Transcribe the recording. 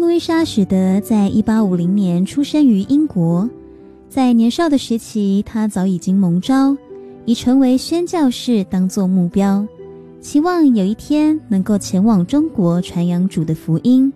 路易莎·史德在1850年出生于英国，在年少的时期，他早已经蒙召，以成为宣教士当作目标，期望有一天能够前往中国传扬主的福音。